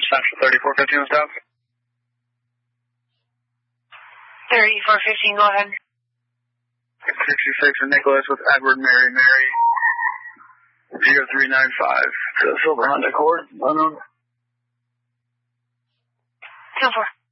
Central 3415 on stop. 3415, go ahead. 66 and Nicholas with Edward Mary 0395 to Silver Honda Accord, unknown. 2-4.